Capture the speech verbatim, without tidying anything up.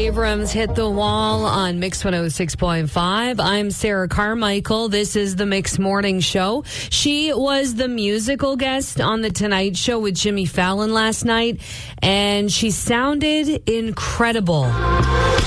Abrams hit the wall on Mix one oh six point five. I'm Sarah Carmichael. This is the Mix Morning Show. She was the musical guest on The Tonight Show with Jimmy Fallon last night, and she sounded incredible.